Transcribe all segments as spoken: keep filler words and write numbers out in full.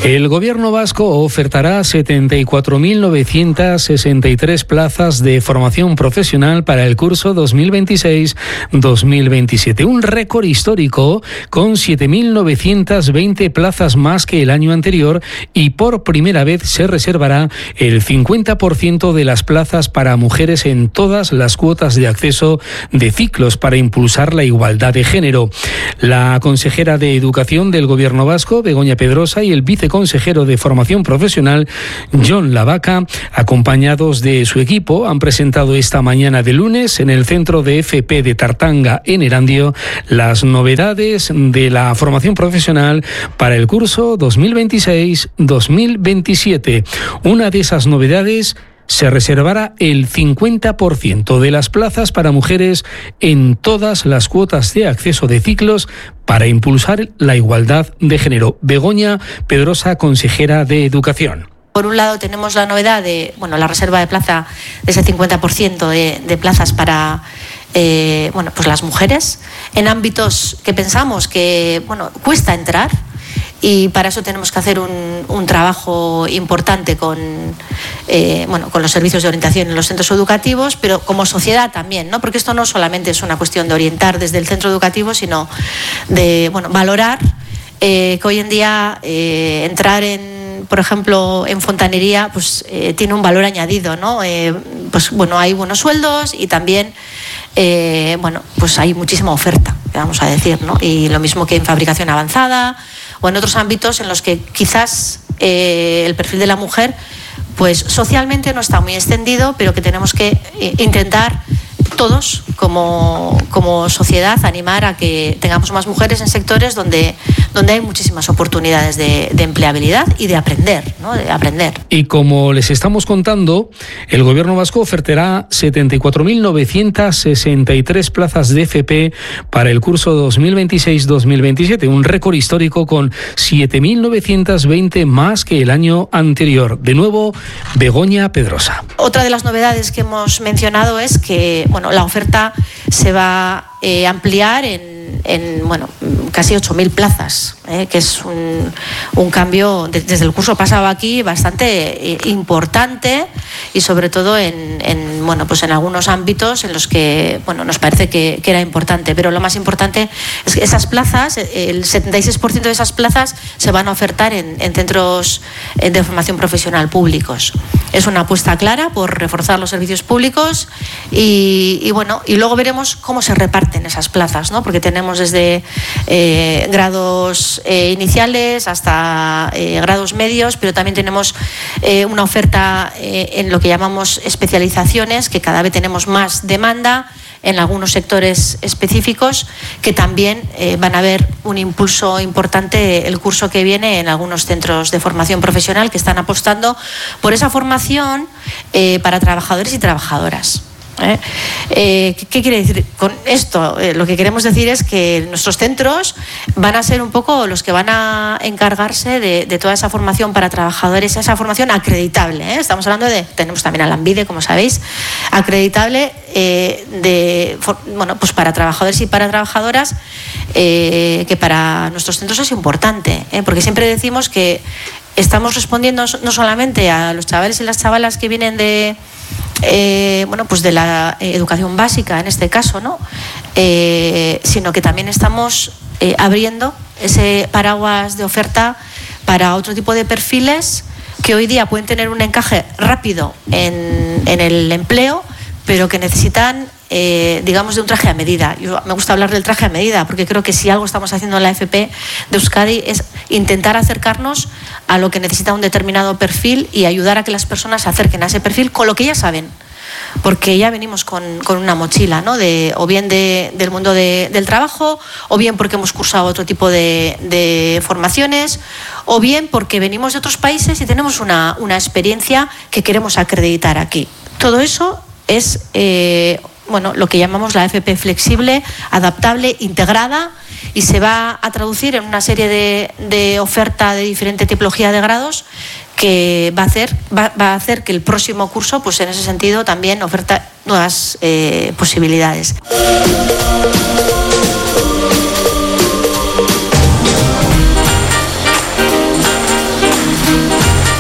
El Gobierno vasco ofertará setenta y cuatro mil novecientas sesenta y tres plazas de formación profesional para el curso dos mil veintiséis dos mil veintisiete, un récord histórico con siete mil novecientas veinte plazas más que el año anterior, y por primera vez se reservará el cincuenta por ciento de las plazas para mujeres en todas las cuotas de acceso de ciclos para impulsar la igualdad de género. La consejera de Educación del Gobierno vasco, Begoña Pedrosa, y el viceconsejero de Formación Profesional, Jon Lavaca, acompañados de su equipo, han presentado esta mañana de lunes en el Centro de F P de Tartanga, en Erandio, las novedades de la formación profesional para el curso dos mil veintiséis dos mil veintisiete. Una de esas novedades: se reservará el cincuenta por ciento de las plazas para mujeres en todas las cuotas de acceso de ciclos para impulsar la igualdad de género. Begoña Pedrosa, consejera de Educación. Por un lado tenemos la novedad de, bueno, la reserva de plaza de ese cincuenta por ciento de, de plazas para eh, bueno, pues las mujeres en ámbitos que pensamos que, bueno, cuesta entrar. Y para eso tenemos que hacer un, un trabajo importante con, eh, bueno, con los servicios de orientación en los centros educativos, pero como sociedad también, ¿no? Porque esto no solamente es una cuestión de orientar desde el centro educativo, sino de, bueno, valorar eh, que hoy en día eh, entrar en, por ejemplo, en fontanería, pues eh, tiene un valor añadido, ¿no? Eh, pues bueno, hay buenos sueldos y también eh, bueno, pues hay muchísima oferta, vamos a decir, ¿no? Y lo mismo que en fabricación avanzada o en otros ámbitos en los que quizás eh, el perfil de la mujer pues socialmente no está muy extendido, pero que tenemos que eh, intentar todos como, como sociedad animar a que tengamos más mujeres en sectores donde, donde hay muchísimas oportunidades de, de empleabilidad y de aprender, ¿no? De aprender. Y como les estamos contando, el Gobierno vasco ofertará setenta y cuatro mil novecientas sesenta y tres plazas de F P para el curso dos mil veintiséis dos mil veintisiete, un récord histórico con siete mil novecientas veinte más que el año anterior. De nuevo, Begoña Pedrosa. Otra de las novedades que hemos mencionado es que, bueno, la oferta se va a eh, ampliar en, en bueno, casi ocho mil plazas, eh, que es un, un cambio de, desde el curso pasado aquí bastante eh, importante, y sobre todo en, en, bueno, pues en algunos ámbitos en los que, bueno, nos parece que, que era importante. Pero lo más importante es que esas plazas, el setenta y seis por ciento de esas plazas se van a ofertar en, en centros de formación profesional públicos. Es una apuesta clara por reforzar los servicios públicos y, y bueno, y luego veremos cómo se reparten esas plazas, ¿no? Porque tenemos desde eh, grados eh, iniciales hasta eh, grados medios, pero también tenemos eh, una oferta eh, en lo que llamamos especializaciones, que cada vez tenemos más demanda en algunos sectores específicos, que también eh, van a ver un impulso importante el curso que viene en algunos centros de formación profesional que están apostando por esa formación eh, para trabajadores y trabajadoras. ¿Eh? Eh, ¿qué, ¿Qué quiere decir con esto? Eh, lo que queremos decir es que nuestros centros van a ser un poco los que van a encargarse de, de toda esa formación para trabajadores, esa formación acreditable, ¿eh? Estamos hablando de, tenemos también a Lanbide, como sabéis, acreditable eh, de, for, bueno, pues para trabajadores y para trabajadoras, eh, que para nuestros centros es importante, ¿eh? Porque siempre decimos que estamos respondiendo no solamente a los chavales y las chavalas que vienen de Eh, bueno, pues de la eh, educación básica en este caso, ¿no? Eh, sino que también estamos eh, abriendo ese paraguas de oferta para otro tipo de perfiles que hoy día pueden tener un encaje rápido en, en el empleo, pero que necesitan, eh, digamos, de un traje a medida. Yo, me gusta hablar del traje a medida, porque creo que si algo estamos haciendo en la F P de Euskadi es intentar acercarnos a lo que necesita un determinado perfil y ayudar a que las personas se acerquen a ese perfil con lo que ya saben, porque ya venimos con, con una mochila, ¿no? De, o bien de, del mundo de, del trabajo, o bien porque hemos cursado otro tipo de, de formaciones, o bien porque venimos de otros países y tenemos una, una experiencia que queremos acreditar aquí. Todo eso es eh, bueno, lo que llamamos la F P flexible, adaptable, integrada, y se va a traducir en una serie de, de oferta de diferente tipología de grados que va a hacer, va, va a hacer que el próximo curso, pues en ese sentido, también oferta nuevas eh, posibilidades.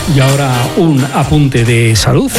Y ahora un apunte de salud.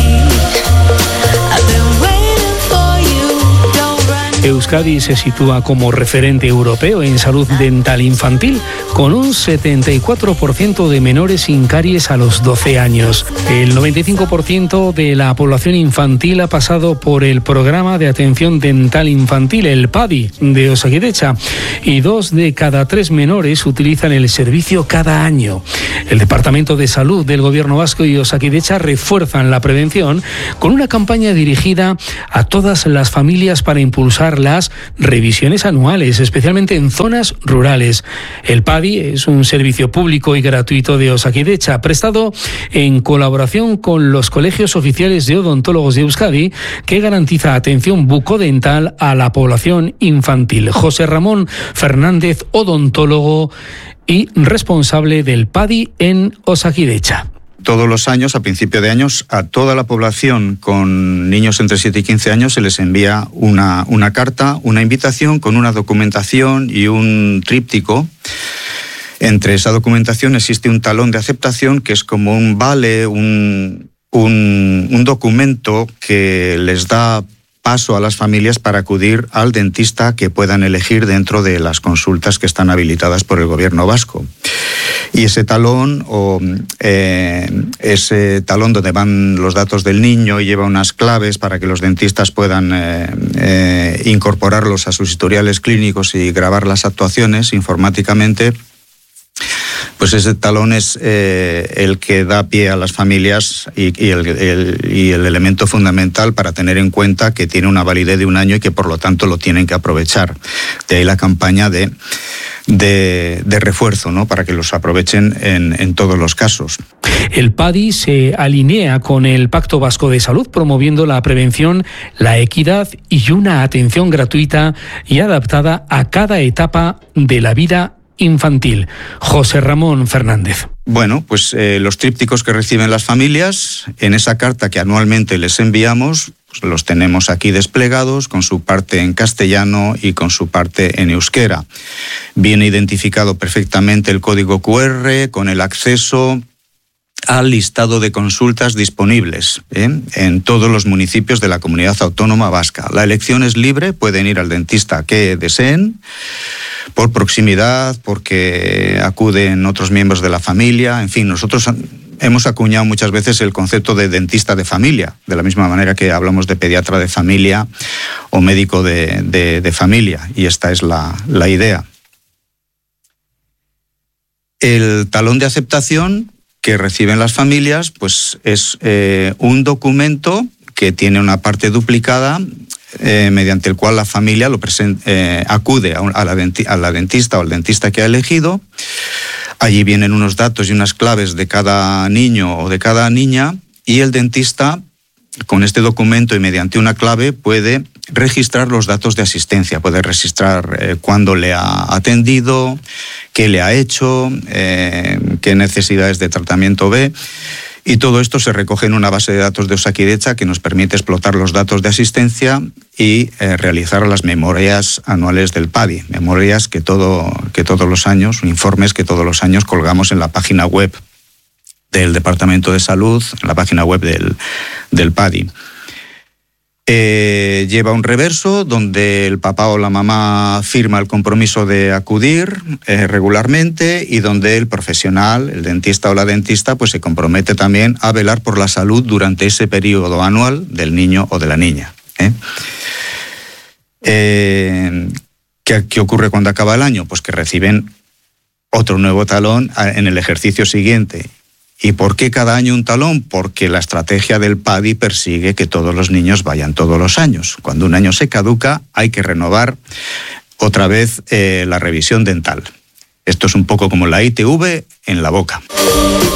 Euskadi se sitúa como referente europeo en salud dental infantil, con un setenta y cuatro por ciento de menores sin caries a los doce años. El noventa y cinco por ciento de la población infantil ha pasado por el programa de atención dental infantil, el P A D I, de Osakidecha, y dos de cada tres menores utilizan el servicio cada año. El Departamento de Salud del Gobierno Vasco y Osakidecha refuerzan la prevención con una campaña dirigida a todas las familias para impulsar las revisiones anuales, especialmente en zonas rurales. El P A D I es un servicio público y gratuito de Osakidecha, prestado en colaboración con los colegios oficiales de odontólogos de Euskadi, que garantiza atención bucodental a la población infantil. José Ramón Fernández, odontólogo y responsable del P A D I en Osakidecha. Todos los años, a principio de años, a toda la población con niños entre siete y quince años se les envía una, una carta, una invitación con una documentación y un tríptico. Entre esa documentación existe un talón de aceptación que es como un vale, un, un, un documento que les da paso a las familias para acudir al dentista que puedan elegir dentro de las consultas que están habilitadas por el Gobierno vasco. Y ese talón, o eh, ese talón donde van los datos del niño y lleva unas claves para que los dentistas puedan eh, eh, incorporarlos a sus historiales clínicos y grabar las actuaciones informáticamente, pues ese talón es eh, el que da pie a las familias y, y, el, el, y el elemento fundamental para tener en cuenta que tiene una validez de un año y que por lo tanto lo tienen que aprovechar. De ahí la campaña de, de, de refuerzo, ¿no? Para que los aprovechen en, en todos los casos. El P A D I se alinea con el Pacto Vasco de Salud, promoviendo la prevención, la equidad y una atención gratuita y adaptada a cada etapa de la vida infantil. José Ramón Fernández. Bueno, pues eh, los trípticos que reciben las familias, en esa carta que anualmente les enviamos, pues los tenemos aquí desplegados con su parte en castellano y con su parte en euskera. Viene identificado perfectamente el código cu erre con el acceso al listado de consultas disponibles ¿eh? en todos los municipios de la Comunidad Autónoma Vasca. La elección es libre, pueden ir al dentista que deseen, por proximidad, porque acuden otros miembros de la familia, en fin, nosotros hemos acuñado muchas veces el concepto de dentista de familia, de la misma manera que hablamos de pediatra de familia o médico de, de, de familia, y esta es la, la idea. El talón de aceptación que reciben las familias, pues es eh, un documento que tiene una parte duplicada eh, mediante el cual la familia lo present, eh, acude a, un, a, la denti, a la dentista o al dentista que ha elegido. Allí vienen unos datos y unas claves de cada niño o de cada niña, y el dentista, con este documento y mediante una clave, puede registrar los datos de asistencia, puede registrar eh, cuándo le ha atendido, qué le ha hecho, eh, qué necesidades de tratamiento ve. Y todo esto se recoge en una base de datos de Osakidecha que nos permite explotar los datos de asistencia y eh, realizar las memorias anuales del P A D I. Memorias que, todo, que todos los años, informes que todos los años colgamos en la página web del Departamento de Salud, en la página web del, del P A D I. Eh, lleva un reverso donde el papá o la mamá firma el compromiso de acudir eh, regularmente, y donde el profesional, el dentista o la dentista, pues se compromete también a velar por la salud durante ese periodo anual del niño o de la niña. ¿eh? Eh, ¿qué, ¿Qué ocurre cuando acaba el año? Pues que reciben otro nuevo talón en el ejercicio siguiente. ¿Y por qué cada año un talón? Porque la estrategia del P A D I persigue que todos los niños vayan todos los años. Cuando un año se caduca, hay que renovar otra vez eh, la revisión dental. Esto es un poco como la I T V en la boca.